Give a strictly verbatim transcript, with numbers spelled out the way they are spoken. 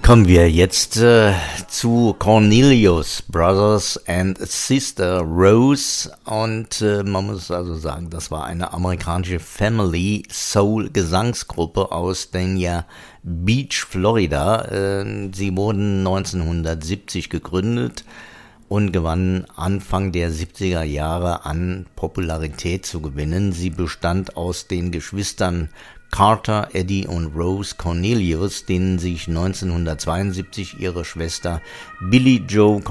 Kommen wir jetzt äh, zu Cornelius Brothers and Sister Rose und äh, man muss also sagen, das war eine amerikanische Family Soul Gesangsgruppe aus Dania Beach, Florida. Äh, sie wurden neunzehnhundertsiebzig gegründet und gewannen Anfang der siebziger Jahre an Popularität zu gewinnen. Sie bestand aus den Geschwistern Carter, Eddie und Rose Cornelius, denen sich neunzehnhundertzweiundsiebzig ihre Schwester Billie Joe